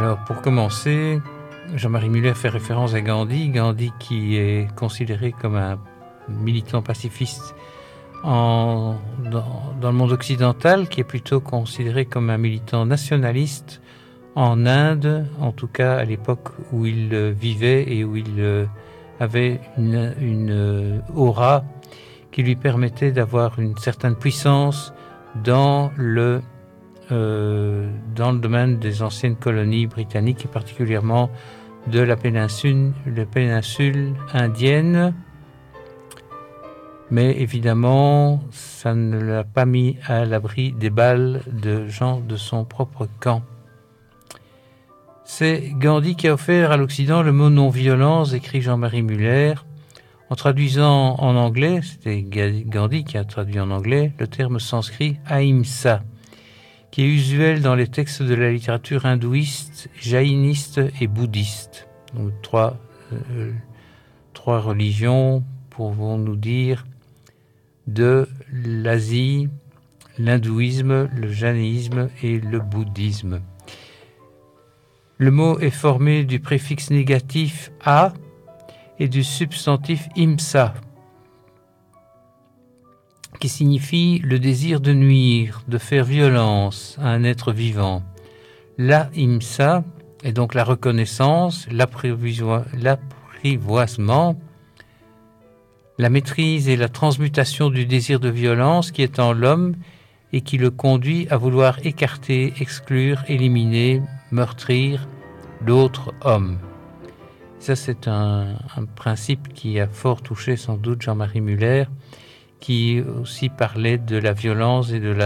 Alors, pour commencer, Jean-Marie Muller fait référence à Gandhi. Gandhi qui est considéré comme un militant pacifiste dans le monde occidental, qui est plutôt considéré comme un militant nationaliste en Inde, en tout cas à l'époque où il vivait et où il avait une aura qui lui permettait d'avoir une certaine puissance dans le domaine des anciennes colonies britanniques et particulièrement de la péninsule indienne. Mais évidemment, ça ne l'a pas mis à l'abri des balles de gens de son propre camp. C'est Gandhi qui a offert à l'Occident le mot non-violence, écrit Jean-Marie Muller. En traduisant en anglais, c'était Gandhi qui a traduit en anglais le terme sanskrit ahimsa, qui est usuel dans les textes de la littérature hindouiste, jaïniste et bouddhiste. Donc trois religions, pouvons-nous dire, de l'Asie, l'hindouisme, le jaïnisme et le bouddhisme. Le mot est formé du préfixe négatif « a » et du substantif « imsa », qui signifie le désir de nuire, de faire violence à un être vivant. La imsa est donc la reconnaissance, l'apprivoisement, la maîtrise et la transmutation du désir de violence qui est en l'homme et qui le conduit à vouloir écarter, exclure, éliminer, meurtrir l'autre homme. Ça, c'est un principe qui a fort touché sans doute Jean-Marie Muller, qui aussi parlait de la violence et de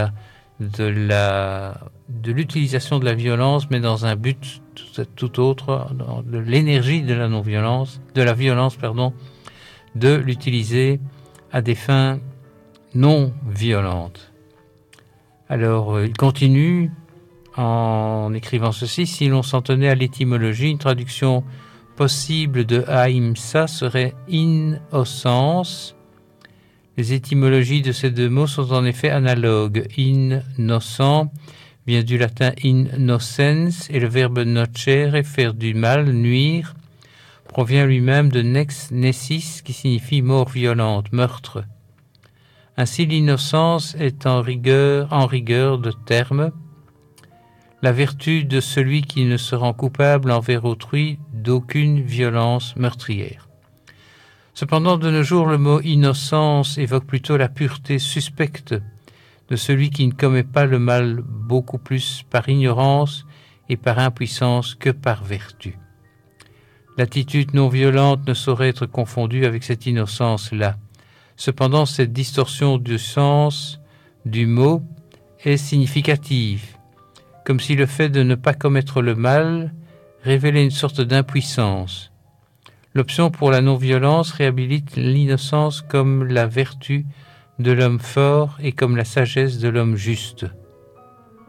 l'utilisation de la violence, mais dans un but tout autre, de l'énergie de la non-violence, de la violence, de l'utiliser à des fins non violentes. Alors, il continue en écrivant ceci: si l'on s'en tenait à l'étymologie, une traduction possible de ahimsa serait innocence. Les étymologies de ces deux mots sont en effet analogues. Innocent vient du latin in nocens et le verbe nocere, faire du mal, nuire, provient lui-même de nex nessis qui signifie mort violente, meurtre. Ainsi, l'innocence est en rigueur de terme, la vertu de celui qui ne se rend coupable envers autrui d'aucune violence meurtrière. Cependant, de nos jours, le mot innocence évoque plutôt la pureté suspecte de celui qui ne commet pas le mal beaucoup plus par ignorance et par impuissance que par vertu. L'attitude non violente ne saurait être confondue avec cette innocence-là. Cependant, cette distorsion du sens du mot est significative, comme si le fait de ne pas commettre le mal révélait une sorte d'impuissance. L'option pour la non-violence réhabilite l'innocence comme la vertu de l'homme fort et comme la sagesse de l'homme juste.